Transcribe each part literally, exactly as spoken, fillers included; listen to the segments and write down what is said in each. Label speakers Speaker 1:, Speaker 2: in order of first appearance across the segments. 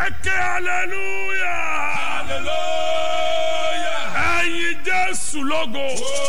Speaker 1: Ẹ̀kẹ́ hallelujah.
Speaker 2: Hallelujah.
Speaker 1: Ẹ̀yin Jésù lógo.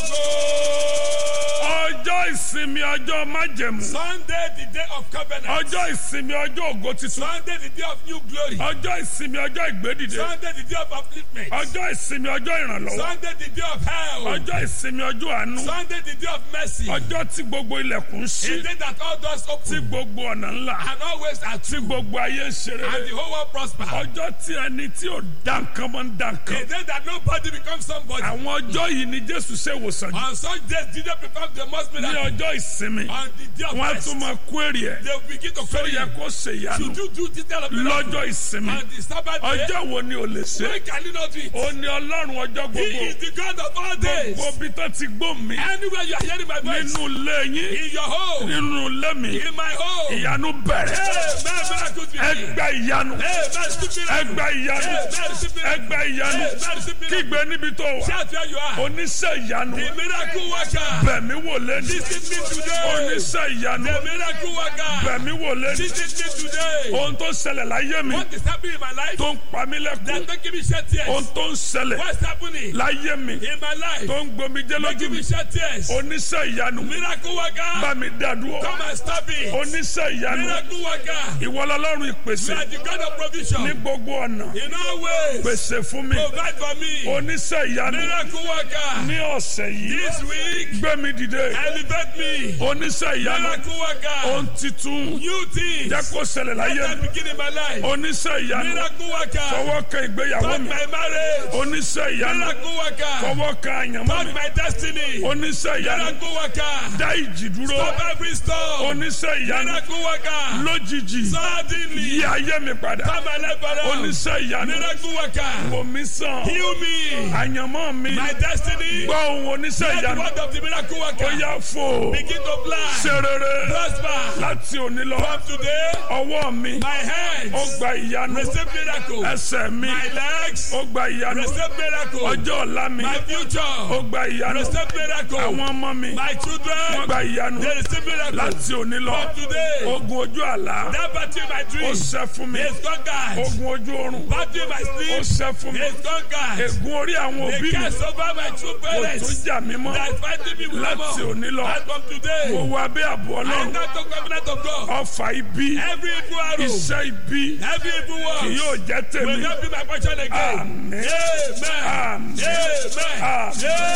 Speaker 1: Ọjọ́ ìsinmi ọjọ́ májẹ̀mú.
Speaker 2: Sunday, the day of covenant.
Speaker 1: Ọjọ́ ìsinmi ọjọ́ ògo titun.
Speaker 2: Sunday, the day of new glory.
Speaker 1: Ọjọ́ ìsinmi ọjọ́ ìgbédìde.
Speaker 2: Sunday, the day of upliftment.
Speaker 1: Ọjọ́ ìsinmi ọjọ́ ìrànlọ́wọ́.
Speaker 2: Sunday, the day of hell.
Speaker 1: Ọjọ́ ìsinmi ọjọ́ àánú.
Speaker 2: Sunday, the day of mercy.
Speaker 1: Ọjọ́ tí gbogbo ilẹ̀kùn
Speaker 2: A
Speaker 1: ṣí.
Speaker 2: day that all doors
Speaker 1: Tí
Speaker 2: open
Speaker 1: gbogbo ọ̀nà ńlá.
Speaker 2: and always are
Speaker 1: Tí
Speaker 2: true.
Speaker 1: gbogbo ayé ń ṣe
Speaker 2: And
Speaker 1: rere.
Speaker 2: the whole world prosper.
Speaker 1: Ọjọ́ tí ẹni tí ò dá nǹkan mọ́ ń dá
Speaker 2: A
Speaker 1: nǹkan.
Speaker 2: day that nobody becomes somebody.
Speaker 1: Àwọn ọjọ́ yìí ni Jésù ṣe ìwòsàn jù.
Speaker 2: On such days, Jesus becomes the most
Speaker 1: Ní
Speaker 2: miracle.
Speaker 1: ọjọ́ ìsinmi,
Speaker 2: On the day of
Speaker 1: wọ́n á
Speaker 2: rest,
Speaker 1: tún máa kó èrè ẹ̀.
Speaker 2: they will begin to
Speaker 1: Tó
Speaker 2: query
Speaker 1: yẹ
Speaker 2: you.
Speaker 1: kó ṣe ìyanu.
Speaker 2: Should you do this kind of miracle?
Speaker 1: Lọ́jọ́ ìsinmi.
Speaker 2: On the Sabbath day,
Speaker 1: Ọjọ́ wo ni ò lè ṣe?
Speaker 2: when can you not do it?
Speaker 1: Ó ní Ọlọ́run ọjọ́
Speaker 2: He
Speaker 1: gbogbo.
Speaker 2: is the God of all days.
Speaker 1: Gbogbo bí tó ti gbó mi.
Speaker 2: Anywhere you are hearing my voice,
Speaker 1: Nínú ilé yín.
Speaker 2: in your home,
Speaker 1: Nínú ilé mi.
Speaker 2: in my home,
Speaker 1: Ìyanu bẹ̀rẹ̀.
Speaker 2: hey, man, miracles be
Speaker 1: Ẹ gba ìyanu.
Speaker 2: Hey, man, receive
Speaker 1: Ẹ
Speaker 2: miracle.
Speaker 1: gba ìyanu.
Speaker 2: Hey, man, receive
Speaker 1: Ẹ
Speaker 2: miracle.
Speaker 1: gba ìyanu.
Speaker 2: Hey, man, receive miracle.
Speaker 1: Kígbe níbi tó wà.
Speaker 2: Shout where you are.
Speaker 1: Oníṣẹ́ ìyanu.
Speaker 2: The miracle worker.
Speaker 1: Bẹ̀mí wò lẹ́nu.
Speaker 2: Visit me today.
Speaker 1: Oníṣẹ́ ìyanu.
Speaker 2: The miracle worker.
Speaker 1: Bẹ̀mí wò lẹ́nu.
Speaker 2: Visit me today.
Speaker 1: Ohun tó ṣẹlẹ̀ láyé mi.
Speaker 2: What is happening in my life?
Speaker 1: Tó ń pa mí lẹ́kùn.
Speaker 2: That's making me shed tears.
Speaker 1: Ohun tó ń ṣẹlẹ̀
Speaker 2: What's happening
Speaker 1: láyé mi.
Speaker 2: in my life?
Speaker 1: Tó ń gbomijé lójú
Speaker 2: Making
Speaker 1: mi.
Speaker 2: me shed tears.
Speaker 1: Oníṣẹ́ ìyanu.
Speaker 2: Miracle worker.
Speaker 1: Bá mi dádúró.
Speaker 2: Come and stop it.
Speaker 1: Oníṣẹ́ ìyanu.
Speaker 2: Miracle worker.
Speaker 1: Ìwọ lọ́lọ́run
Speaker 2: You
Speaker 1: ìpèsè.
Speaker 2: are the God of
Speaker 1: Ní
Speaker 2: provision.
Speaker 1: gbogbo ọ̀nà.
Speaker 2: In all ways,
Speaker 1: Pèsè fún mi.
Speaker 2: provide for me.
Speaker 1: Oníṣẹ́ ìyanu.
Speaker 2: Miracle worker.
Speaker 1: Ní ọ̀sẹ̀ yìí.
Speaker 2: This week,
Speaker 1: Gbé mi dìde.
Speaker 2: elevate me.
Speaker 1: Oníṣẹ́ ìyanu.
Speaker 2: Miracle worker.
Speaker 1: Ohun titun.
Speaker 2: New things.
Speaker 1: Jẹ́ kó ṣẹlẹ̀
Speaker 2: Let
Speaker 1: láyé
Speaker 2: that
Speaker 1: mi.
Speaker 2: begin in my life.
Speaker 1: Oníṣẹ́ ìyanu.
Speaker 2: Miracle worker.
Speaker 1: Fọwọ́ kan ìgbéyàwó
Speaker 2: Touch
Speaker 1: mi.
Speaker 2: my marriage.
Speaker 1: Oníṣẹ́ ìyanu.
Speaker 2: Miracle worker.
Speaker 1: Fọwọ́ kan àyànmọ́
Speaker 2: Touch
Speaker 1: mi.
Speaker 2: my destiny.
Speaker 1: Oníṣẹ́ ìyanu.
Speaker 2: Miracle worker.
Speaker 1: Dá ìjì dúró.
Speaker 2: Stop every storm.
Speaker 1: Oníṣẹ́ ìyanu.
Speaker 2: Miracle worker.
Speaker 1: Lójijì.
Speaker 2: Suddenly.
Speaker 1: Yí ayé mi padà.
Speaker 2: Turn my life around.
Speaker 1: Oníṣẹ́ ìyanu.
Speaker 2: Miracle worker.
Speaker 1: Wò mí sàn.
Speaker 2: Heal me.
Speaker 1: Àyànmọ́ mi.
Speaker 2: My destiny.
Speaker 1: Gbọ́ ohùn oníṣẹ́
Speaker 2: Let the
Speaker 1: ìyanu.
Speaker 2: word of the miracle
Speaker 1: Ó
Speaker 2: worker
Speaker 1: yá fò.
Speaker 2: begin to fly.
Speaker 1: Ṣe rere.
Speaker 2: Prosper.
Speaker 1: Láti òní lọ.
Speaker 2: From today,
Speaker 1: Ọwọ́ mi.
Speaker 2: my hands
Speaker 1: Ó gba ìyanu.
Speaker 2: receive miracle.
Speaker 1: Ẹsẹ̀ mi.
Speaker 2: My legs
Speaker 1: Ó gba ìyanu.
Speaker 2: receive miracle.
Speaker 1: Ọjọ́ ọ̀la mi.
Speaker 2: My future
Speaker 1: Ó gba ìyanu.
Speaker 2: receive miracle.
Speaker 1: Àwọn ọmọ mi.
Speaker 2: My
Speaker 1: Wọ́n
Speaker 2: children
Speaker 1: gba ìyanu.
Speaker 2: they receive miracle.
Speaker 1: Láti òní lọ.
Speaker 2: From today,
Speaker 1: Ogun ojú àlá.
Speaker 2: that battle in my
Speaker 1: Ó
Speaker 2: dream
Speaker 1: ṣẹ́ fún mi.
Speaker 2: is conquered.
Speaker 1: Ogun ojú oorun.
Speaker 2: Battle in my
Speaker 1: Ó
Speaker 2: sleep
Speaker 1: ṣẹ́ fún mi.
Speaker 2: is conquered.
Speaker 1: Ègún orí àwọn
Speaker 2: The
Speaker 1: òbí mi.
Speaker 2: curse over my true
Speaker 1: Kò tún
Speaker 2: parents
Speaker 1: jà mí mọ́.
Speaker 2: that fighting me with
Speaker 1: Láti
Speaker 2: more.
Speaker 1: òní lọ.
Speaker 2: And from
Speaker 1: Mo
Speaker 2: today,
Speaker 1: wọ abẹ́ àbọ̀
Speaker 2: I
Speaker 1: Ọlọ́run.
Speaker 2: enter the covenant of God.
Speaker 1: Ọfà ibi.
Speaker 2: Every evil arrow,
Speaker 1: Iṣẹ́ ibi.
Speaker 2: every evil
Speaker 1: Kì
Speaker 2: word
Speaker 1: yóò jẹ́
Speaker 2: will
Speaker 1: tèmi.
Speaker 2: not be my portion again.
Speaker 1: Àmín.
Speaker 2: Amen.
Speaker 1: Àmín.
Speaker 2: Amen.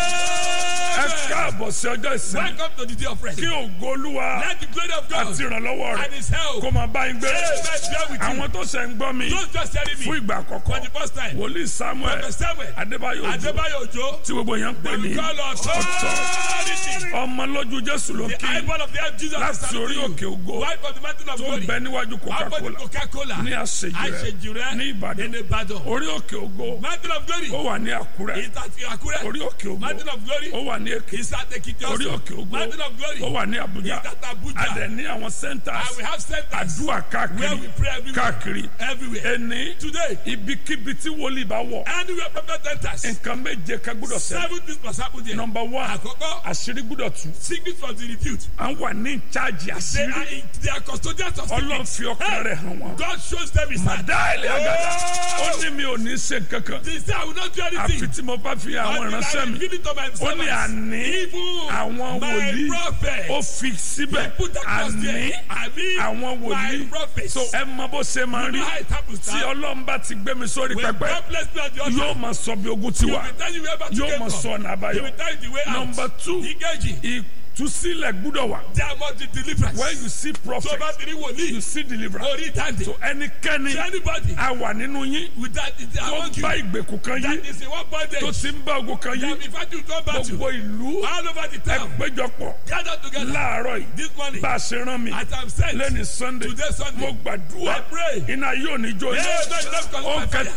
Speaker 1: Ẹ
Speaker 2: Amen.
Speaker 1: káàbọ̀ sí ọjọ́ ìsinmi.
Speaker 2: Welcome to the day of rest.
Speaker 1: Kí ògo Olúwa
Speaker 2: Let the glory of God
Speaker 1: àti ìrànlọ́wọ́ rẹ̀
Speaker 2: and His help
Speaker 1: kó máa bá yín gbé.
Speaker 2: Amen. Be with you.
Speaker 1: Àwọn tó ṣe ń gbọ́ mi
Speaker 2: Don't just hearing
Speaker 1: fún
Speaker 2: me
Speaker 1: ìgbà àkọ́kọ́.
Speaker 2: for the first time.
Speaker 1: Wòlíì Samuel
Speaker 2: Prophet Samuel
Speaker 1: Adébáyọ̀ Òjó
Speaker 2: Adebayo Ojo,
Speaker 1: tí gbogbo èèyàn ń pè
Speaker 2: they
Speaker 1: ní
Speaker 2: will call authority.
Speaker 1: ọmọ lójú Jésù ló
Speaker 2: The
Speaker 1: kí
Speaker 2: eyeball of the earth, Jesus
Speaker 1: láti
Speaker 2: is
Speaker 1: orí òkè ògo
Speaker 2: Wife of the mountain of
Speaker 1: tó ń
Speaker 2: glory.
Speaker 1: bẹ níwájú
Speaker 2: Wife of the
Speaker 1: Coca-Cola
Speaker 2: Coca-Cola.
Speaker 1: ní àṣejù rẹ̀
Speaker 2: Àṣejùrẹ́
Speaker 1: ní Ìbàdàn.
Speaker 2: in Ìbàdàn.
Speaker 1: Orí òkè ògo
Speaker 2: Mountain of glory
Speaker 1: ó wà ní Àkúrẹ́.
Speaker 2: is at Akure.
Speaker 1: Orí òkè ògo
Speaker 2: Mountain of glory
Speaker 1: ó wà ní Èkìtì.
Speaker 2: is at Ekiti
Speaker 1: Orí
Speaker 2: also.
Speaker 1: òkè ògo
Speaker 2: Mountain of glory
Speaker 1: ó wà ní Àbújá.
Speaker 2: is at Abuja.
Speaker 1: A dẹ̀ ní àwọn
Speaker 2: And
Speaker 1: centers
Speaker 2: we have centers
Speaker 1: àdúrà
Speaker 2: where
Speaker 1: káàkiri
Speaker 2: we pray everywhere.
Speaker 1: káàkiri.
Speaker 2: Everywhere.
Speaker 1: Ẹni
Speaker 2: Today,
Speaker 1: ibikíbi tí wòlíì bá wọ̀
Speaker 2: anywhere prophet enters,
Speaker 1: nǹkan méje ká gbọ́dọ̀ ṣẹlẹ̀.
Speaker 2: seven things must happen there.
Speaker 1: Number one,
Speaker 2: Àkọ́kọ́,
Speaker 1: àṣírí gbọ́dọ̀ tú.
Speaker 2: secret from the repute.
Speaker 1: À ń wà ní ìcháàjì
Speaker 2: They
Speaker 1: àṣírí.
Speaker 2: are, in, they are custodians of
Speaker 1: Ọlọ́run
Speaker 2: secrets.
Speaker 1: fi ọkàn rẹ̀ hàn wọ́n.
Speaker 2: God shows them his hand.
Speaker 1: Màdá ilé àgàdà. Ó
Speaker 2: Oh!
Speaker 1: ní mi ò ní ṣe kankan.
Speaker 2: They say I will not do
Speaker 1: Àfi
Speaker 2: anything.
Speaker 1: tí mo bá fi àwọn
Speaker 2: Until I
Speaker 1: ìránṣẹ́ mi.
Speaker 2: reveal it to my
Speaker 1: Ó ní
Speaker 2: servants.
Speaker 1: àní
Speaker 2: Even
Speaker 1: àwọn
Speaker 2: my
Speaker 1: wòlíì.
Speaker 2: prophet.
Speaker 1: Ó fi síbẹ̀.
Speaker 2: He put that cross
Speaker 1: Àní
Speaker 2: there. I mean,
Speaker 1: àwọn
Speaker 2: my
Speaker 1: wòlíì.
Speaker 2: prophets.
Speaker 1: So ẹ mọ bó ṣe máa
Speaker 2: You
Speaker 1: rí.
Speaker 2: know how it happens,
Speaker 1: Tí
Speaker 2: sir?
Speaker 1: Ọlọ́run bá ti gbé mi sórí
Speaker 2: When
Speaker 1: pẹpẹ.
Speaker 2: God bless me on the altar,
Speaker 1: Yóò máa sọ bí ogun ti
Speaker 2: He
Speaker 1: wà.
Speaker 2: will tell you where back to
Speaker 1: Yóò
Speaker 2: get
Speaker 1: máa
Speaker 2: from.
Speaker 1: sọ ọ̀nà
Speaker 2: He
Speaker 1: àbáyọ.
Speaker 2: will tell you the way out.
Speaker 1: Number two,
Speaker 2: Engage.
Speaker 1: ìtúsílẹ̀ gbúdọ̀ wà.
Speaker 2: There must be deliverance.
Speaker 1: When you see
Speaker 2: So
Speaker 1: prophet,
Speaker 2: bá ti rí
Speaker 1: you
Speaker 2: wòlíì,
Speaker 1: see deliverance.
Speaker 2: orí ìtàndé.
Speaker 1: So ẹnikẹ́ni
Speaker 2: To anybody
Speaker 1: a wà nínú yín
Speaker 2: with that is
Speaker 1: tó
Speaker 2: among you
Speaker 1: bá ìgbèkùn kan
Speaker 2: that
Speaker 1: yín
Speaker 2: is in one bondage.
Speaker 1: tó ti ń bá ogun kan
Speaker 2: That
Speaker 1: yín
Speaker 2: if I do come back to
Speaker 1: gbogbo ìlú
Speaker 2: all over the town,
Speaker 1: ẹgbẹ́jọpọ̀
Speaker 2: gather together
Speaker 1: láàárọ̀ yìí
Speaker 2: this morning
Speaker 1: bá a ṣe rán mi
Speaker 2: as I'm sent.
Speaker 1: lẹ́ni Sunday
Speaker 2: Today Sunday,
Speaker 1: mo gbàdúrà
Speaker 2: I pray.
Speaker 1: iná yóò ní jó
Speaker 2: Yeah,
Speaker 1: yín.
Speaker 2: man, let's call
Speaker 1: Ó
Speaker 2: it my fire.
Speaker 1: kẹta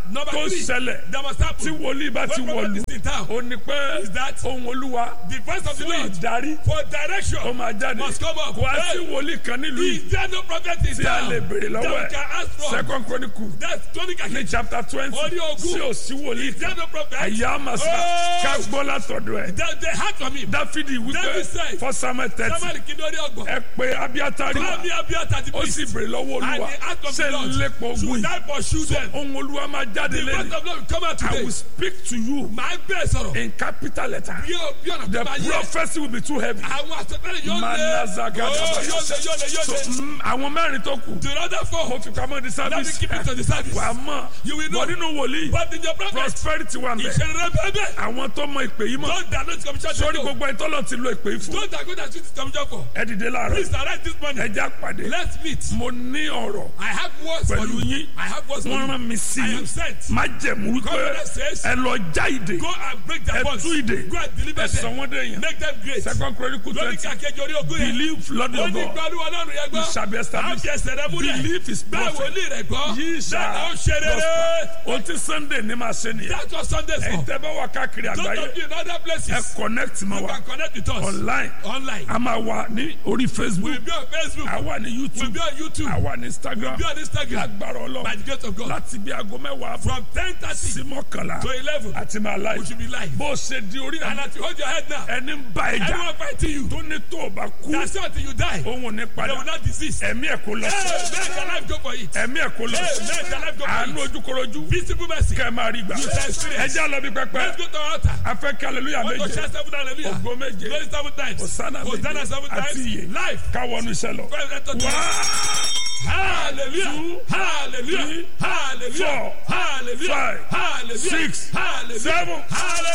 Speaker 2: Number
Speaker 1: tó
Speaker 2: three,
Speaker 1: ṣẹlẹ̀
Speaker 2: that must happen.
Speaker 1: tí wòlíì bá ti
Speaker 2: When prophet
Speaker 1: wọ̀lú
Speaker 2: is in town,
Speaker 1: ó ní pé
Speaker 2: is that
Speaker 1: ohun olúwa
Speaker 2: the voice of the
Speaker 1: fún
Speaker 2: Lord
Speaker 1: ìdarí
Speaker 2: for direction
Speaker 1: ó máa jáde
Speaker 2: must come up.
Speaker 1: kò á sí
Speaker 2: Hey,
Speaker 1: wòlíì kan nílùú yìí
Speaker 2: is there no prophet in
Speaker 1: tí a
Speaker 2: town
Speaker 1: lè béèrè
Speaker 2: that
Speaker 1: lọ́wọ́
Speaker 2: we can
Speaker 1: ẹ̀
Speaker 2: ask for?
Speaker 1: second chronicle
Speaker 2: That's Tony
Speaker 1: ní
Speaker 2: Kake.
Speaker 1: chapter twenty
Speaker 2: Orí ogún.
Speaker 1: sí ò sí wòlíì
Speaker 2: Is there no prophet?
Speaker 1: àyà àmàṣà
Speaker 2: Oh!
Speaker 1: ká gbọ́ látọ̀dọ̀ ẹ̀
Speaker 2: That they heard from him.
Speaker 1: dáfídì wípé
Speaker 2: David said,
Speaker 1: for Samuel thirty
Speaker 2: Somebody kí lórí ọgbọ̀n.
Speaker 1: ẹ pé abiatari
Speaker 2: Call
Speaker 1: wá
Speaker 2: me Abiathar the
Speaker 1: ó sì
Speaker 2: priest.
Speaker 1: béèrè lọ́wọ́
Speaker 2: And
Speaker 1: olúwa
Speaker 2: the act of
Speaker 1: ṣe
Speaker 2: the Lord
Speaker 1: lépo ogun
Speaker 2: should
Speaker 1: yìí
Speaker 2: I pursue them.
Speaker 1: ohun olúwa máa jáde
Speaker 2: The voice
Speaker 1: lẹ́yìn
Speaker 2: of the Lord will come out
Speaker 1: I
Speaker 2: today.
Speaker 1: will speak to you
Speaker 2: Màá bẹ́ẹ̀ sọ̀rọ̀.
Speaker 1: in capital letter
Speaker 2: Bí o bí ọ̀nà
Speaker 1: the
Speaker 2: tó máa yẹ.
Speaker 1: prophecy will be too heavy
Speaker 2: Àwọn àtẹ̀tẹ̀lẹ̀ yóò lé.
Speaker 1: Manazaga-
Speaker 2: Oh, yóò lé yóò lé yóò
Speaker 1: so
Speaker 2: lé.
Speaker 1: mm, àwọn mẹ́rin tó kù
Speaker 2: The other
Speaker 1: mo
Speaker 2: four,
Speaker 1: fi pamọ́ di
Speaker 2: let me
Speaker 1: service
Speaker 2: keep it to the service.
Speaker 1: wà á mọ̀
Speaker 2: You will know.
Speaker 1: bọ̀ nínú wòlíì
Speaker 2: But in your prophet,
Speaker 1: prosperity wà mẹ́
Speaker 2: ìṣẹ̀lẹ̀ bẹ́ẹ̀
Speaker 1: àwọn tó mọ ìpè yìí mọ̀
Speaker 2: don't that not commission
Speaker 1: sórí
Speaker 2: to go.
Speaker 1: gbogbo ẹni tọ́lọ̀ ti lo ìpè yìí fún
Speaker 2: Don't that go that shoot commission for.
Speaker 1: ẹ dìde láàárọ̀
Speaker 2: Please arrest this money.
Speaker 1: ẹ já pàdé
Speaker 2: Let's meet.
Speaker 1: mo ní ọ̀rọ̀
Speaker 2: I have words for
Speaker 1: pẹ̀lú
Speaker 2: you.
Speaker 1: yín
Speaker 2: I have words for
Speaker 1: wọ́n
Speaker 2: you.
Speaker 1: rán mi sí
Speaker 2: I
Speaker 1: i
Speaker 2: am sent.
Speaker 1: má jẹ̀mú wípé
Speaker 2: Covenant says,
Speaker 1: ẹ lọ já ìdè
Speaker 2: go and break their
Speaker 1: ẹ
Speaker 2: bonds.
Speaker 1: tú ìdè
Speaker 2: Go and deliver
Speaker 1: ẹ sọ
Speaker 2: them.
Speaker 1: wọ́n dé yẹn
Speaker 2: Make them great.
Speaker 1: second chronicle
Speaker 2: Lórí
Speaker 1: twenty
Speaker 2: kàkejì orí ogún yẹn.
Speaker 1: believe lord
Speaker 2: Ó
Speaker 1: your
Speaker 2: ní
Speaker 1: God
Speaker 2: gbàdúrà náà rẹ̀
Speaker 1: you
Speaker 2: gbọ́.
Speaker 1: shall be established
Speaker 2: Àbí ẹsẹ̀ rẹ̀ múlẹ̀.
Speaker 1: believe is
Speaker 2: Bẹ́ẹ̀
Speaker 1: prophet
Speaker 2: wòlíì rẹ̀ gbọ́.
Speaker 1: yìí
Speaker 2: Bẹ́ẹ̀
Speaker 1: ṣá
Speaker 2: ó ṣe rere.
Speaker 1: ohun tí sunday ní máa ṣe nìyẹn
Speaker 2: That's what Sunday is
Speaker 1: ẹ̀yin
Speaker 2: for.
Speaker 1: tẹ́ bá wà káàkiri
Speaker 2: Don't
Speaker 1: àgbáyé
Speaker 2: talk in other
Speaker 1: ẹ
Speaker 2: places.
Speaker 1: connect mọ́
Speaker 2: You
Speaker 1: wa
Speaker 2: can connect with us.
Speaker 1: online
Speaker 2: Online.
Speaker 1: a máa wà ní orí facebook
Speaker 2: We'll be on Facebook.
Speaker 1: a wà ní
Speaker 2: We'll
Speaker 1: youtube
Speaker 2: be on YouTube.
Speaker 1: a wà ní instagram
Speaker 2: Be on Instagram.
Speaker 1: lágbára
Speaker 2: By
Speaker 1: ọlọ́run
Speaker 2: the grace of God.
Speaker 1: láti bí aago mẹ́wàá fún
Speaker 2: From ten thirty
Speaker 1: sí mọ́kànlá
Speaker 2: to eleven,
Speaker 1: àti máa
Speaker 2: we
Speaker 1: láì
Speaker 2: should be live.
Speaker 1: bó o ṣe di orí
Speaker 2: And
Speaker 1: àná
Speaker 2: as you hold your head now,
Speaker 1: ẹni ń bá ẹja
Speaker 2: anyone fighting you,
Speaker 1: tó ní tó o bá kú
Speaker 2: that's it until you die.
Speaker 1: òun ò ní
Speaker 2: They
Speaker 1: padà
Speaker 2: will not desist.
Speaker 1: ẹ̀mí ẹ̀ kò lọ
Speaker 2: Hey, let your life go for it.
Speaker 1: ẹ̀mí ẹ̀ kò lọ
Speaker 2: Hey, let your life go
Speaker 1: àánú
Speaker 2: for it.
Speaker 1: ojúkorojú
Speaker 2: Visible mercy.
Speaker 1: kẹ́ ẹ máa rí gbà
Speaker 2: You shall experience.
Speaker 1: ẹjẹ́ lọ bí pẹpẹ
Speaker 2: Let's go to our altar.
Speaker 1: afẹ́ kí hallelujah
Speaker 2: Want to
Speaker 1: méje
Speaker 2: shout seven hallelujah?
Speaker 1: ògo méje
Speaker 2: Glory seven times.
Speaker 1: Hosanna
Speaker 2: Hosanna
Speaker 1: méje
Speaker 2: seven
Speaker 1: àti
Speaker 2: times.
Speaker 1: iye
Speaker 2: Life.
Speaker 1: káwọnú iṣẹ́ lọ.
Speaker 2: Five letters to
Speaker 1: One,
Speaker 2: Hallelujah.
Speaker 1: two,
Speaker 2: Hallelujah.
Speaker 1: three,
Speaker 2: Hallelujah.
Speaker 1: four,
Speaker 2: Hallelujah.
Speaker 1: five,
Speaker 2: Hallelujah.
Speaker 1: six,
Speaker 2: Hallelujah.
Speaker 1: seven.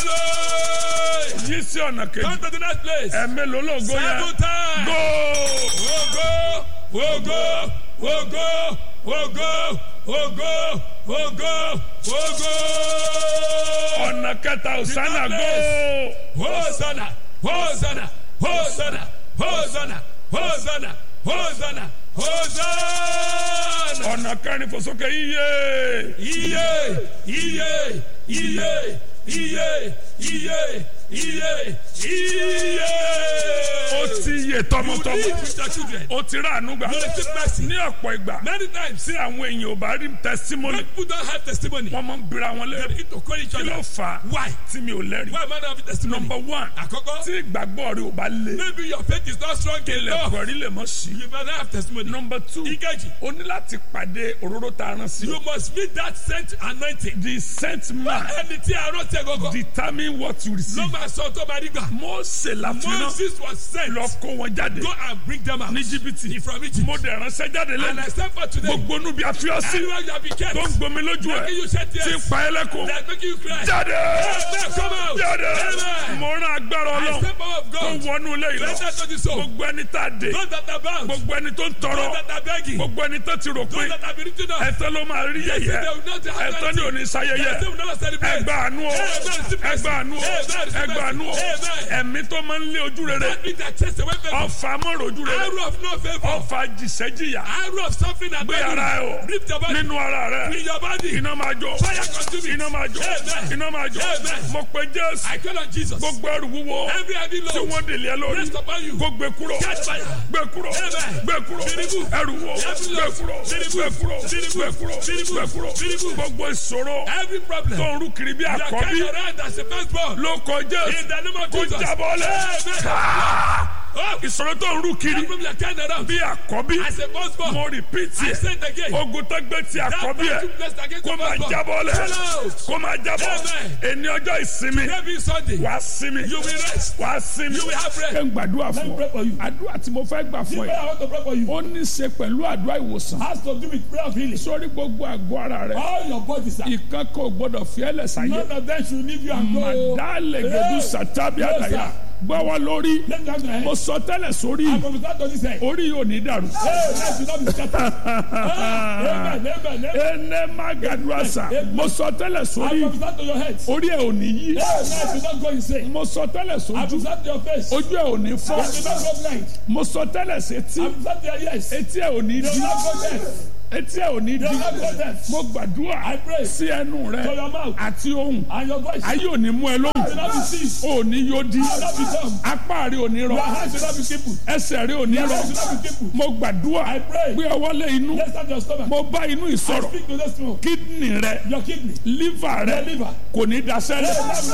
Speaker 2: Hallelujah.
Speaker 1: yí sí ọ̀nà kejì
Speaker 2: Come to the next place.
Speaker 1: ẹ̀mí lólógo yẹn
Speaker 2: Seven times.
Speaker 1: go
Speaker 2: Ogo, ogo, ogo, ogo, ogo, ogo, ogo.
Speaker 1: ọ̀nà kẹta Hosanna go
Speaker 2: Hosanna, Hosanna, Hosanna, Hosanna, Hosanna, Hosanna, Hosanna.
Speaker 1: ọ̀nà kẹrin fòsókè iye
Speaker 2: Iye, iye, iye, iye, iye, iye, iye.
Speaker 1: ó ti yè
Speaker 2: You
Speaker 1: tọmọtọmọ
Speaker 2: live with your children.
Speaker 1: ó ti rà àánú gbà
Speaker 2: You receive mercy.
Speaker 1: ní ọ̀pọ̀ ìgbà
Speaker 2: Many times,
Speaker 1: tí àwọn èèyàn ò bá rí testimony
Speaker 2: people don't have testimony.
Speaker 1: wọ́n máa ń bira wọn
Speaker 2: They
Speaker 1: lẹ́rìí
Speaker 2: begin to call each
Speaker 1: kí ló
Speaker 2: other.
Speaker 1: fà á
Speaker 2: Why?
Speaker 1: tí mi ò lẹ́rìí
Speaker 2: Why am I not having testimony?
Speaker 1: number one
Speaker 2: Àkọ́kọ́,
Speaker 1: tí ìgbàgbọ́ rẹ ò bá lé
Speaker 2: maybe your faith is not strong enough.
Speaker 1: ilẹ̀kùn rí lè mọ̀ sí
Speaker 2: You better have testimony.
Speaker 1: number two
Speaker 2: Ìkejì,
Speaker 1: o ní láti pàdé òróró tá a rán sí
Speaker 2: you
Speaker 1: o
Speaker 2: must meet that sent anointing.
Speaker 1: the sent man
Speaker 2: Ẹni tí a rántí ẹ gọ́gọ́
Speaker 1: determine what you
Speaker 2: ló
Speaker 1: receive
Speaker 2: máa sọ tó máa rí gbà.
Speaker 1: Mósè láfihàn
Speaker 2: Moses was sent.
Speaker 1: lọ kó wọn jáde
Speaker 2: Go and bring them out
Speaker 1: ní jìbìtì
Speaker 2: from Egypt.
Speaker 1: mo dẹ̀ ránṣẹ́ jáde
Speaker 2: And
Speaker 1: lẹ́nu
Speaker 2: I stand for today.
Speaker 1: gbogbo inú bí a fi ọ sí
Speaker 2: Anywhere you have been kept,
Speaker 1: tó ń gbomi lójú ẹ
Speaker 2: making you shed
Speaker 1: tí ń
Speaker 2: tears,
Speaker 1: pa ẹ lẹ́kọ̀ọ́
Speaker 2: that making you cry.
Speaker 1: jáde
Speaker 2: Amen. Come out.
Speaker 1: jáde
Speaker 2: Amen.
Speaker 1: mo rán agbára
Speaker 2: I
Speaker 1: Ọlọ́run
Speaker 2: stand power of
Speaker 1: tó
Speaker 2: God.
Speaker 1: wọnú ilé yìí
Speaker 2: Let
Speaker 1: lọ
Speaker 2: that not be so.
Speaker 1: gbogbo ẹni tá a dé
Speaker 2: Those that are bound.
Speaker 1: gbogbo ẹni tó ń tọrọ
Speaker 2: Those that are begging.
Speaker 1: gbogbo ẹni tó ti rò pé
Speaker 2: Those that have been written off.
Speaker 1: ẹ̀tọ́ ló máa rí
Speaker 2: They say
Speaker 1: yẹ̀yẹ́
Speaker 2: they will not have
Speaker 1: ẹ̀tọ́ ní òní sáyẹyẹ
Speaker 2: Yes, they will never celebrate.
Speaker 1: ẹgbà àánú o
Speaker 2: Amen. Receive mercy.
Speaker 1: ẹgbà àánú o
Speaker 2: Amen. Receive
Speaker 1: ẹgbà àánú o
Speaker 2: mercy. Amen.
Speaker 1: ẹ̀mí tó máa ń lé ojú rere
Speaker 2: That means that chest away from
Speaker 1: ọfà mọ́rọ̀ ojú rere
Speaker 2: arrow of no favor.
Speaker 1: ọfà jìṣẹ́jìyà
Speaker 2: Arrow of suffering and
Speaker 1: gbé ara ẹ o
Speaker 2: Lift your body.
Speaker 1: nínú ara rẹ
Speaker 2: In your body.
Speaker 1: iná máa jó
Speaker 2: Fire consume it.
Speaker 1: iná máa jó
Speaker 2: Amen.
Speaker 1: iná máa jó
Speaker 2: Amen.
Speaker 1: mo pe Jésù
Speaker 2: I call on Jesus.
Speaker 1: gbogbo ẹrù wúwo
Speaker 2: Every heavy
Speaker 1: tí
Speaker 2: load.
Speaker 1: wọ́n délé ẹ lórí
Speaker 2: Rest upon you.
Speaker 1: kó gbé kúrò
Speaker 2: Catch fire.
Speaker 1: gbé kúrò
Speaker 2: Amen.
Speaker 1: gbé kúrò
Speaker 2: Biribu.
Speaker 1: ẹrù wo
Speaker 2: Every
Speaker 1: gbé
Speaker 2: load.
Speaker 1: kúrò
Speaker 2: Biribu.
Speaker 1: gbé kúrò
Speaker 2: Biribu.
Speaker 1: gbé kúrò
Speaker 2: Biribu.
Speaker 1: gbé kúrò
Speaker 2: Biribu.
Speaker 1: gbogbo ìṣòro
Speaker 2: Every problem.
Speaker 1: tó ń rú kiri bí
Speaker 2: You are
Speaker 1: àkọ́bí
Speaker 2: carrying around as a firstborn.
Speaker 1: ló kọjá
Speaker 2: In the name of
Speaker 1: kó
Speaker 2: Jesus.
Speaker 1: jábọ́lẹ̀
Speaker 2: Amen. Oh,
Speaker 1: ìṣòro tó ń rú
Speaker 2: that
Speaker 1: kiri
Speaker 2: problem you are carrying around
Speaker 1: bí àkọ́bí
Speaker 2: as a firstborn.
Speaker 1: mo repeat
Speaker 2: I
Speaker 1: yẹ
Speaker 2: said again.
Speaker 1: ogun tó gbé ti
Speaker 2: That
Speaker 1: àkọ́bí ẹ
Speaker 2: battle blessed against
Speaker 1: kó
Speaker 2: the
Speaker 1: máa
Speaker 2: firstborn.
Speaker 1: jábọ́lẹ̀
Speaker 2: Hello.
Speaker 1: kó máa jábọ́
Speaker 2: Amen.
Speaker 1: ẹni ọjọ́ ìsinmi
Speaker 2: Every Sunday.
Speaker 1: wàá sinmi
Speaker 2: You will rest.
Speaker 1: wàá sinmi
Speaker 2: You will have rest.
Speaker 1: kí n gbàdúrà
Speaker 3: Let me
Speaker 1: fún
Speaker 3: pray for you.
Speaker 1: ọ àdúrà tí mo fẹ́ gbà fún
Speaker 3: The prayer
Speaker 1: ẹ
Speaker 3: I want to pray for you
Speaker 1: ó ní í ṣe pẹ̀lú àdúrà ìwòsàn
Speaker 3: has to do with prayer of healing.
Speaker 1: sórí gbogbo àgọ́ ara rẹ
Speaker 3: All your bodies are.
Speaker 1: ìkan kò gbọ́dọ̀ fi ẹ́ lẹ̀ sáyé
Speaker 3: None of them should leave you and go.
Speaker 1: màdálẹ̀ gẹ̀dú sàtábí
Speaker 3: Yes,
Speaker 1: àdáyà
Speaker 3: sir.
Speaker 1: gbọ́ wa lórí
Speaker 3: Let me have your
Speaker 1: mo
Speaker 3: hand.
Speaker 1: sọ tẹ́lẹ̀ sórí
Speaker 3: I prophesy to this head.
Speaker 1: orí yóò ní dàrú.
Speaker 3: Hey, life should not be scattered. Ah, Amen, amen, amen.
Speaker 1: ene magaduasa mo sọ tẹ́lẹ̀
Speaker 3: I
Speaker 1: sórí
Speaker 3: prophesy to your head.
Speaker 1: orí ẹ̀ ò ní yí
Speaker 3: Hey, life should not go insane.
Speaker 1: mo sọ tẹ́lẹ̀
Speaker 3: I
Speaker 1: sójú
Speaker 3: prophesy to your face.
Speaker 1: ojú ẹ̀ ò ní fọ́
Speaker 3: It will not go blind.
Speaker 1: mo sọ tẹ́lẹ̀ sétí
Speaker 3: I prophesy to your ears.
Speaker 1: etí ẹ̀ ò ní
Speaker 3: It
Speaker 1: dí
Speaker 3: will not go deaf.
Speaker 1: etí ẹ ò ní di
Speaker 3: Your mouth go deaf.
Speaker 1: mo gbàdúrà
Speaker 3: I pray.
Speaker 1: sí ẹnu rẹ
Speaker 3: To your mouth.
Speaker 1: àti ohùn
Speaker 3: And your voice.
Speaker 1: ayé ò ní mú ẹ
Speaker 3: will
Speaker 1: lóhùn
Speaker 3: not be seized.
Speaker 1: ò ní yóò di
Speaker 3: Will not be dumb.
Speaker 1: apá rẹ ò ní
Speaker 3: Your
Speaker 1: rọ
Speaker 3: hands will not be crippled.
Speaker 1: ẹsẹ̀ rẹ ò ní
Speaker 3: Your
Speaker 1: rọ
Speaker 3: legs will not be crippled.
Speaker 1: mo gbàdúrà
Speaker 3: I pray.
Speaker 1: gbé ọwọ́ lé inú
Speaker 3: Let's start your stomach.
Speaker 1: mo bá inú
Speaker 3: I
Speaker 1: ìsọ̀rọ̀
Speaker 3: speak to this smoke.
Speaker 1: kídìní rẹ
Speaker 3: Your kidney.
Speaker 1: liver rẹ
Speaker 3: Your liver.
Speaker 1: kò ní daṣẹ́lẹ̀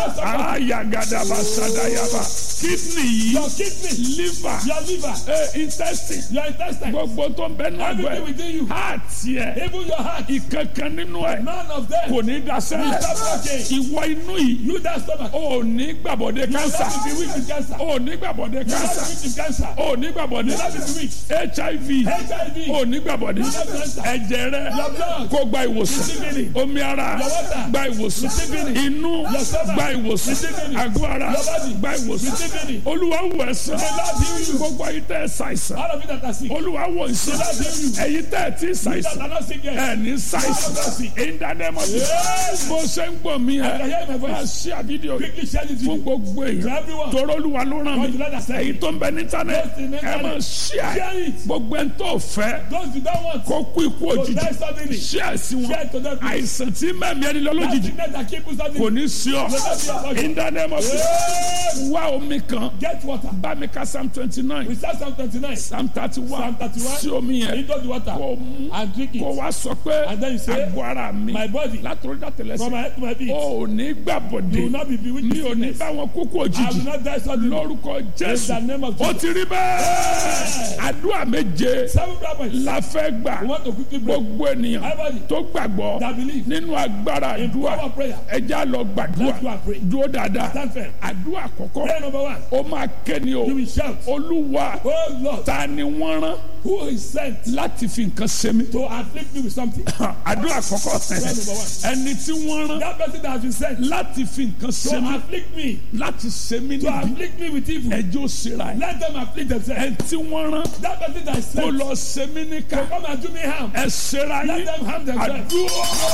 Speaker 1: ayagadaba sadayaba kídìní yìí
Speaker 3: Your kidney.
Speaker 1: liver
Speaker 3: Your liver.
Speaker 1: eh, intestine
Speaker 3: Your intestine.
Speaker 1: gbogbo tó ń bẹ nínú
Speaker 3: Everything
Speaker 1: ẹgbẹ́
Speaker 3: within you.
Speaker 1: heart yẹ
Speaker 3: Even your heart.
Speaker 1: ìkankan nínú ẹ
Speaker 3: None of them.
Speaker 1: kò ní daṣẹ́lẹ̀
Speaker 3: will stop working.
Speaker 1: ìwọ inú yìí
Speaker 3: You that stomach.
Speaker 1: ò ní gbàbọ̀dé
Speaker 3: You will
Speaker 1: cancer
Speaker 3: not be weak with cancer. You
Speaker 1: ò ní gbàbọ̀dé
Speaker 3: will not
Speaker 1: cancer
Speaker 3: be weak with cancer.
Speaker 1: ò ní gbàbọ̀dé
Speaker 3: You will not be weak.
Speaker 1: hiv
Speaker 3: H I V.
Speaker 1: ò ní gbàbọ̀dé ẹ̀jẹ̀ rẹ
Speaker 3: Your blood.
Speaker 1: kó gba ìwòsàn
Speaker 3: Receiving it.
Speaker 1: omi ara
Speaker 3: Your water.
Speaker 1: gba ìwòsàn
Speaker 3: Receiving it.
Speaker 1: inú
Speaker 3: Your stomach.
Speaker 1: gba ìwòsàn
Speaker 3: Receiving it.
Speaker 1: àgọ́ ara
Speaker 3: Your body.
Speaker 1: gba ìwòsàn
Speaker 3: Receiving it.
Speaker 1: olúwa wò ẹ̀san
Speaker 3: The Lord heal you.
Speaker 1: gbogbo ayé tẹ́ ẹ ṣàìsàn
Speaker 3: All of you that are sick.
Speaker 1: olúwa wò ìsàn
Speaker 3: The Lord heal you.
Speaker 1: ẹ̀yin tẹ́ ẹ ti
Speaker 3: You that
Speaker 1: ṣàìsàn
Speaker 3: are not sick yet.
Speaker 1: ẹ̀ ní ṣàìsàn ìdánimọ̀ bí
Speaker 3: Yes.
Speaker 1: mo ṣe ń gbọ́ mi
Speaker 3: I can
Speaker 1: ẹ̀
Speaker 3: hear my
Speaker 1: máa
Speaker 3: voice.
Speaker 1: ṣí àbídíò
Speaker 3: Quickly share this
Speaker 1: fún
Speaker 3: video.
Speaker 1: gbogbo
Speaker 3: To
Speaker 1: èèyàn
Speaker 3: everyone.
Speaker 1: tọrọ olúwa ló ràn mí
Speaker 3: God, the Lord has sent
Speaker 1: èyí
Speaker 3: me.
Speaker 1: tó ń bẹ ní internet
Speaker 3: Those in
Speaker 1: ẹ
Speaker 3: internet.
Speaker 1: máa ṣí
Speaker 3: Share
Speaker 1: ẹ
Speaker 3: it.
Speaker 1: gbogbo ẹni tó fẹ́
Speaker 3: Those who don't want
Speaker 1: kó kú ikú
Speaker 3: to
Speaker 1: òjijì
Speaker 3: die suddenly.
Speaker 1: ṣí ẹ sí wọn
Speaker 3: Share it to them.
Speaker 1: àìsàn tí mẹ́mí ẹni lọ
Speaker 3: That
Speaker 1: lójijì
Speaker 3: sickness that keep you
Speaker 1: kò
Speaker 3: suddenly.
Speaker 1: ní sí ọ
Speaker 3: Will not be your portion.
Speaker 1: in the name of Jesus.
Speaker 3: Yes.
Speaker 1: wá omi kan
Speaker 3: Get water.
Speaker 1: bá mi ka psalm twenty nine
Speaker 3: We start Psalm twenty-nine.
Speaker 1: psalm thirty one
Speaker 3: Psalm thirty-one.
Speaker 1: sí omi yẹn
Speaker 3: Into the water.
Speaker 1: kó mú
Speaker 3: And drink
Speaker 1: kó
Speaker 3: it.
Speaker 1: wá sọ pé
Speaker 3: And then you say,
Speaker 1: àgọ́ ara mi
Speaker 3: My body.
Speaker 1: látòrí
Speaker 3: From
Speaker 1: dàtẹ̀lẹ́sẹ̀
Speaker 3: my head to my feet.
Speaker 1: o ò ní
Speaker 3: You
Speaker 1: gbàbọ̀dé
Speaker 3: will not be bewitched
Speaker 1: mi
Speaker 3: with
Speaker 1: ò ní
Speaker 3: sickness.
Speaker 1: bá wọn kúkú
Speaker 3: I will
Speaker 1: òjijì
Speaker 3: not die suddenly.
Speaker 1: lórúkọ
Speaker 3: In
Speaker 1: Jésù
Speaker 3: the name of
Speaker 1: ó
Speaker 3: Jesus.
Speaker 1: ti rí bẹ́ẹ̀ àdúrà méje
Speaker 3: Seven prophets.
Speaker 1: la fẹ́ gbà
Speaker 3: We want to quickly pray.
Speaker 1: gbogbo ènìyàn
Speaker 3: Everybody
Speaker 1: tó gbàgbọ́
Speaker 3: that believe
Speaker 1: nínú agbára
Speaker 3: in
Speaker 1: àdúrà
Speaker 3: power of prayer.
Speaker 1: ẹja lọ gbàdúrà
Speaker 3: Let's go and pray.
Speaker 1: dúró dáadáa
Speaker 3: Stand firm.
Speaker 1: àdúrà àkọ́kọ́
Speaker 3: Prayer number one.
Speaker 1: ó máa kéni o
Speaker 3: You will shout.
Speaker 1: olúwa
Speaker 3: Oh Lord,
Speaker 1: ta ni wọ́n rán
Speaker 3: who is sent
Speaker 1: láti fi nǹkan ṣe mí
Speaker 3: to afflict me with something?
Speaker 1: àdúrà àkọ́kọ́
Speaker 3: Prayer number one.
Speaker 1: ẹni tí wọ́n rán
Speaker 3: That person that has been sent
Speaker 1: láti fi nǹkan ṣe
Speaker 3: to
Speaker 1: mí
Speaker 3: afflict me,
Speaker 1: láti ṣe mí
Speaker 3: to
Speaker 1: níbi
Speaker 3: afflict me with evil.
Speaker 1: ẹjọ́ síra ẹ̀
Speaker 3: Let them afflict themselves.
Speaker 1: ẹ tí wọ́n rán
Speaker 3: That person that is
Speaker 1: kó
Speaker 3: sent
Speaker 1: lọ ṣe mí níkà
Speaker 3: to come and do me harm.
Speaker 1: ẹ ṣera
Speaker 3: Let
Speaker 1: yín
Speaker 3: them harm themselves.
Speaker 1: àdúrà.